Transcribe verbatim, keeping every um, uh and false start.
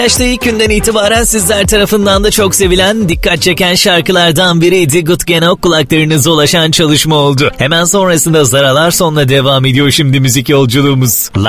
Yaşta ilk günden itibaren sizler tarafından da çok sevilen, dikkat çeken şarkılardan biriydi. Good Geno kulaklarınıza ulaşan çalışma oldu. Hemen sonrasında Zaralar Son'la devam ediyor şimdi müzik yolculuğumuz. Live